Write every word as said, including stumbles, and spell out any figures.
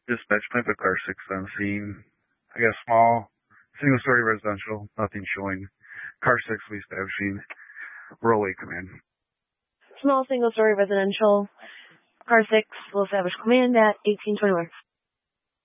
Dispatch plan for car six on scene. I got small, single-story residential, nothing showing. Car six we establishing. Roll eight command. Small single-story residential. Car six will establish command at eighteen twenty-one.